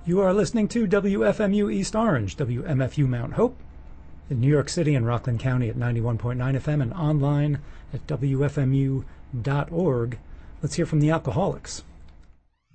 You are listening to WFMU East Orange, WMFU Mount Hope, in New York City and Rockland County at 91.9 FM and online at WFMU.org. Let's hear from the Alcoholics.